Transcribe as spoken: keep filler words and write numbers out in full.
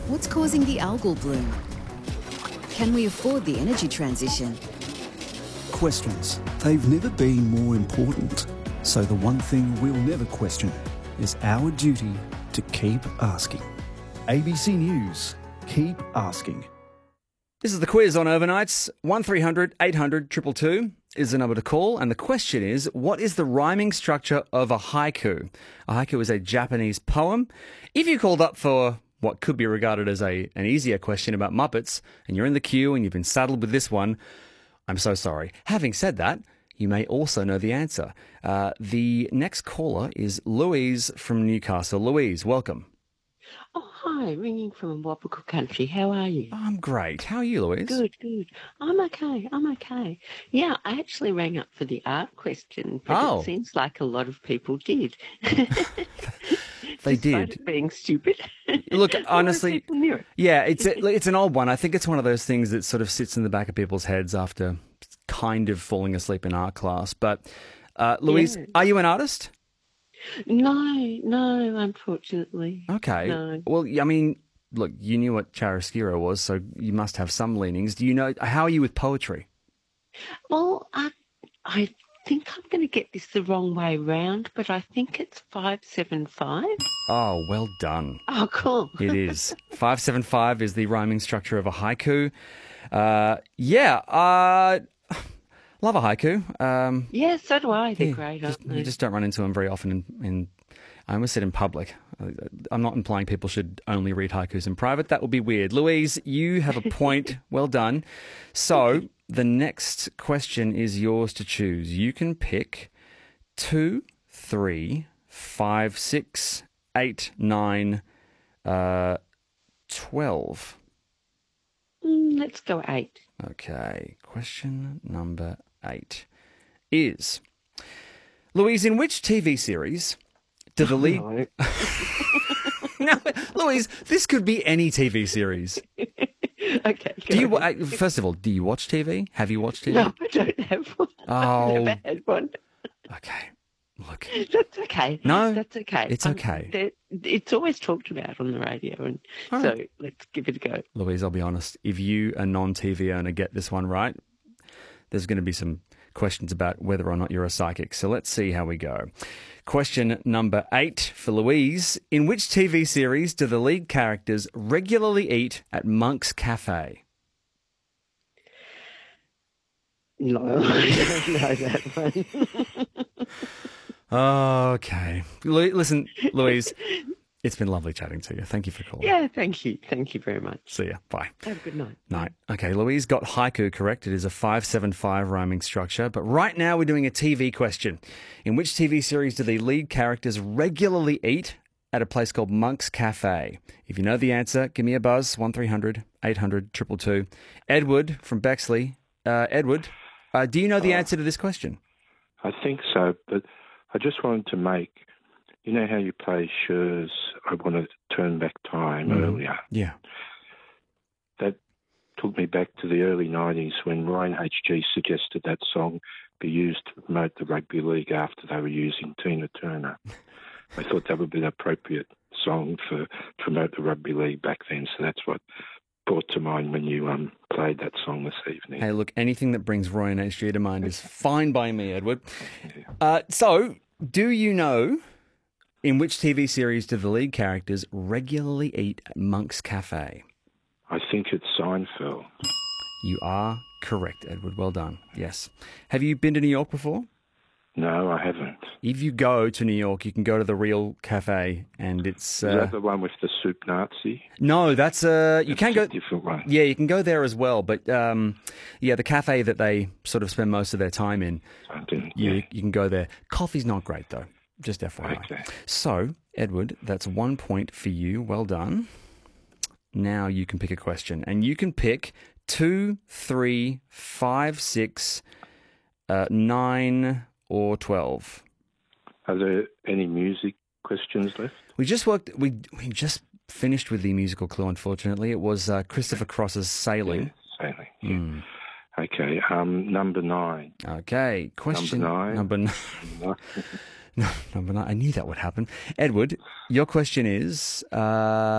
What's causing the algal bloom? Can we afford the energy transition? Questions. They've never been more important. So the one thing we'll never question is our duty to keep asking. A B C News. Keep asking. This is the quiz on overnights. one three hundred eight hundred two two two is the number to call. And the question is, what is the rhyming structure of a haiku? A haiku is a Japanese poem. If you called up for what could be regarded as a an easier question about Muppets, and you're in the queue and you've been saddled with this one, I'm so sorry. Having said that, you may also know the answer. Uh, the next caller is Louise from Newcastle. Louise, welcome. Oh, hi, ringing from Wapaka country. How are you? Oh, I'm great. How are you, Louise? Good, good. I'm okay, I'm okay. Yeah, I actually rang up for the art question, but Oh. it seems like a lot of people did. They Despite did. it being stupid. Look, A lot of honestly, people knew it. yeah, it's a, it's an old one. I think it's one of those things that sort of sits in the back of people's heads after kind of falling asleep in art class. But, uh, Louise, Yeah. are you an artist? No, no, unfortunately. Okay. No. Well, I mean, look, you knew what chiaroscuro was, so you must have some leanings. Do you know, how are you with poetry? Well, I, I think I'm going to get this the wrong way round, but I think it's five seven five. Oh, well done. Oh, cool. It is. five seven five is the rhyming structure of a haiku. Uh, yeah, uh, love a haiku. Um, Yeah, so do I. They're yeah, great, just- aren't they? you just don't run into them very often in, in I almost said in public. I'm not implying people should only read haikus in private. That would be weird. Louise, you have a point. Well done. So the next question is yours to choose. You can pick two, three, five, six, eight, nine, uh, twelve. Mm, let's go eight. Okay, question number eight is, Louise, in which T V series do the lead... No. No, Louise, this could be any T V series. Okay. Do you, go wa- ahead. uh, first of all, do you watch T V? Have you watched T V? No, I don't have one. Oh. I've never had one. Okay, look, That's okay. No, that's okay. it's Um, okay. there- it's always talked about on the radio, and All so right. let's give it a go. Louise, I'll be honest. If you, a non-T V owner, get this one right, there's going to be some questions about whether or not you're a psychic. So let's see how we go. Question number eight for Louise. In which T V series do the lead characters regularly eat at Monk's Cafe? No, I don't know that one. Okay. Lu- Listen, Louise, it's been lovely chatting to you. Thank you for calling. Yeah, thank you. Thank you very much. See ya. Bye. Have a good night. Night. Okay, Louise got haiku correct. It is a five seven five rhyming structure. But right now we're doing a T V question. In which T V series do the lead characters regularly eat at a place called Monk's Cafe? If you know the answer, give me a buzz, one three hundred eight hundred two two two. Edward from Bexley. Uh, Edward, uh, do you know the answer to this question? I think so, but I just wanted to make, you know how you play Scher's I Want to Turn Back Time Mhm. earlier? Yeah. That took me back to the early nineties when Ryan H G suggested that song be used to promote the rugby league after they were using Tina Turner. I thought that would be an appropriate song for to promote the rugby league back then, so that's what brought to mind when you um played that song this evening. Hey, look, anything that brings Roy and H G to mind is fine by me, Edward. Uh, so, do you know in which T V series do the lead characters regularly eat at Monk's Cafe? I think it's Seinfeld. You are correct, Edward. Well done. Yes. Have you been to New York before? No, I haven't. If you go to New York, you can go to the Real Cafe, and it's Is uh, that the one with the soup Nazi? no, that's uh, you That's can a go. different one. Yeah, you can go there as well, but um, yeah, the cafe that they sort of spend most of their time in, I didn't. you Yeah. you can go there. Coffee's not great though. Just F Y I. Okay. So, Edward, that's one point for you. Well done. Now you can pick a question, and you can pick two, three, five, six, uh, nine, or twelve. Are there any music questions left? We just worked. We we just finished with the musical clue. Unfortunately, it was uh, Christopher Cross's "Sailing." Yeah, sailing. Yeah. Mm. Okay. Um, number nine. Okay, question nine. Number nine. No, number nine. I knew that would happen. Edward, your question is. Uh,